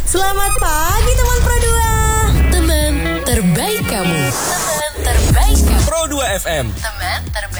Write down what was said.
Selamat pagi teman Pro 2. Teman terbaik kamu. Teman terbaik kamu. Pro 2 FM. Teman terbaik.